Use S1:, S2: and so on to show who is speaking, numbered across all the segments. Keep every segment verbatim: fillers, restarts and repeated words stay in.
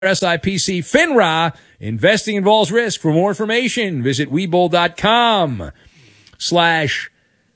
S1: S I P C FINRA. Investing involves risk. For more information, visit Webull.com slash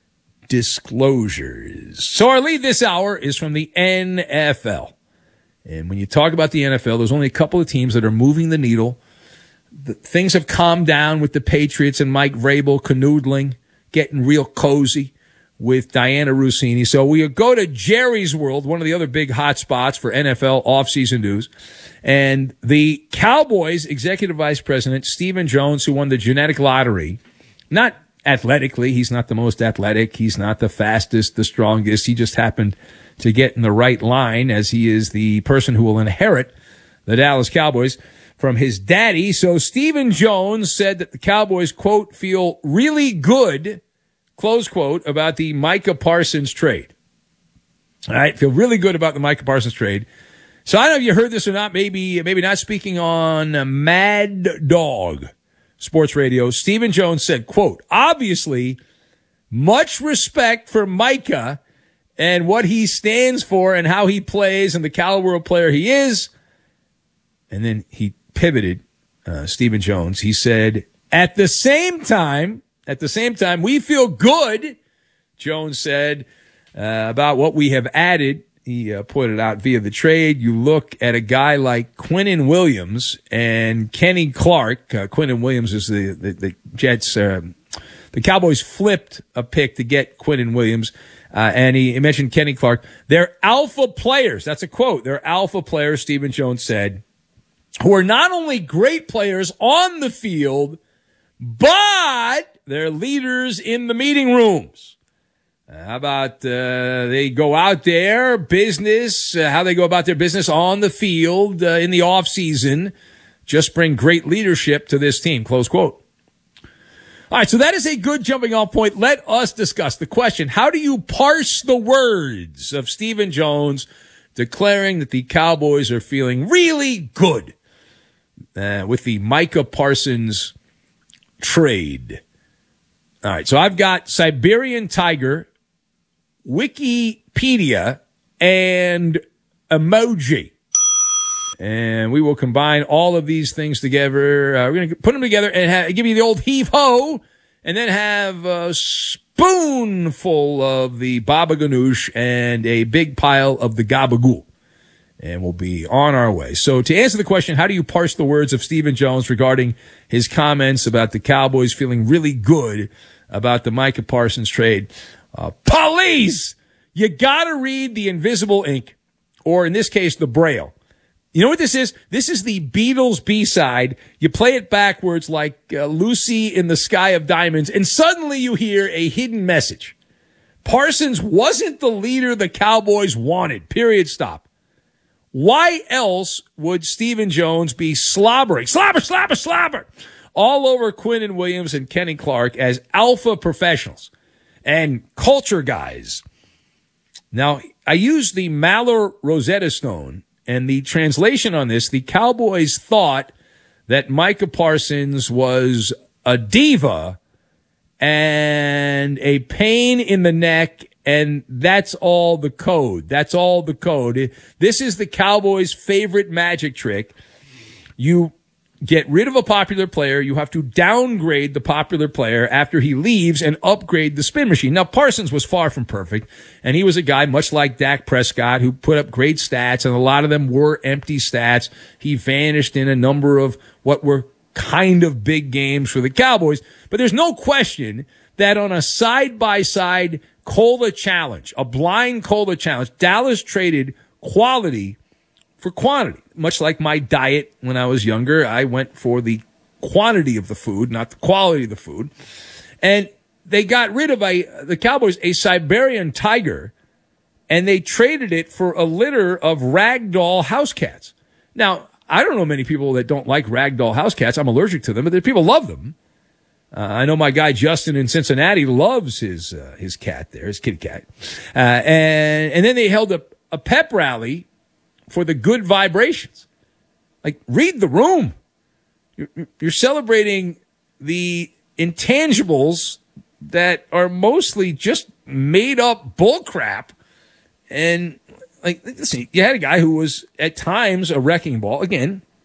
S1: disclosures. So our lead this hour is from the N F L. And when you talk about the N F L, there's only a couple of teams that are moving the needle. The, things have calmed down with the Patriots and Mike Vrabel canoodling, getting real cozy with Diana Russini. So we go to Jerry's World, one of the other big hot spots for N F L offseason news. And the Cowboys executive vice president, Stephen Jones, who won the genetic lottery, not athletically, he's not the most athletic, he's not the fastest, the strongest, he just happened to get in the right line as he is the person who will inherit the Dallas Cowboys from his daddy. So Stephen Jones said that the Cowboys, quote, feel really good, close quote, about the Micah Parsons trade. All right, feel really good about the Micah Parsons trade. So I don't know if you heard this or not, maybe maybe not speaking on Mad Dog Sports Radio. Stephen Jones said, quote, obviously, much respect for Micah and what he stands for and how he plays and the caliber of player he is. And then he pivoted, uh, Stephen Jones. He said, at the same time, at the same time, we feel good, Jones said, uh, about what we have added. He uh, pointed out via the trade. You look at a guy like Quinnen Williams and Kenny Clark. Uh, Quinnen Williams is the, the, the Jets. Uh, the Cowboys flipped a pick to get Quinnen Williams. Uh, and he, he mentioned Kenny Clark. They're alpha players. That's a quote. They're alpha players, Stephen Jones said, who are not only great players on the field, but they're leaders in the meeting rooms. Uh, how about uh, they go out there, business, uh, how they go about their business on the field uh, in the off season, just bring great leadership to this team, close quote. All right, so that is a good jumping off point. Let us discuss the question, how do you parse the words of Stephen Jones declaring that the Cowboys are feeling really good uh, with the Micah Parsons trade? All right, so I've got Siberian Tiger, Wikipedia, and emoji. And we will combine all of these things together. Uh, we're going to put them together and ha- give you the old heave-ho, and then have a spoonful of the baba ganoush and a big pile of the gabagool. And we'll be on our way. So to answer the question, how do you parse the words of Stephen Jones regarding his comments about the Cowboys feeling really good about the Micah Parsons trade? Uh, police! You gotta read the invisible ink, or in this case, the Braille. You know what this is? This is the Beatles B-side. You play it backwards like uh, Lucy in the Sky of Diamonds, and suddenly you hear a hidden message. Parsons wasn't the leader the Cowboys wanted. Period. Stop. Why else would Stephen Jones be slobbering, slobber, slobber, slobber, all over Quinnen Williams and Kenny Clark as alpha professionals and culture guys? Now, I use the Malheur Rosetta Stone, and the translation on this, the Cowboys thought that Micah Parsons was a diva and a pain in the neck, and that's all the code. That's all the code. This is the Cowboys' favorite magic trick. You get rid of a popular player, you have to downgrade the popular player after he leaves and upgrade the spin machine. Now, Parsons was far from perfect, and he was a guy much like Dak Prescott who put up great stats, and a lot of them were empty stats. He vanished in a number of what were kind of big games for the Cowboys. But there's no question that on a side-by-side Cola challenge, a blind Cola challenge, Dallas traded quality for quantity. Much like my diet when I was younger, I went for the quantity of the food, not the quality of the food. And they got rid of a, the Cowboys, a Siberian tiger, and they traded it for a litter of ragdoll house cats. Now, I don't know many people that don't like ragdoll house cats. I'm allergic to them, but there people love them. Uh, I know my guy Justin in Cincinnati loves his uh, his cat there, his kitty cat. Uh, and and then they held a, a pep rally for the good vibrations. Like, read the room. You're, you're celebrating the intangibles that are mostly just made up bullcrap. And, like, listen, you had a guy who was at times a wrecking ball. Again,